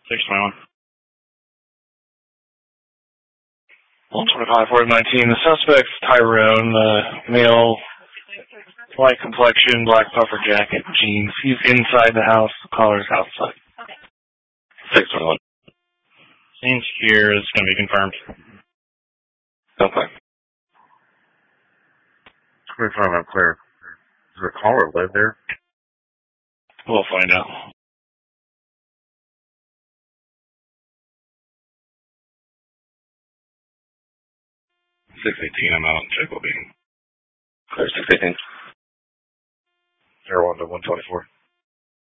621. 125, 419. The suspect's Tyrone, male, light complexion, black puffer jacket, jeans. He's inside the house. The caller's outside. Okay. 621. Scene here is going to be confirmed. Okay. Just make sure I'm clear. Does the caller live there? We'll find out. 618, I'm out. Check will be. Clear 618. 01 to 124.